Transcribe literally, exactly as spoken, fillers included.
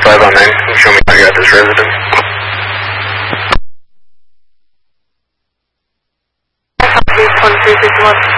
five on nine. Can you show me how you got this resident? one three six one.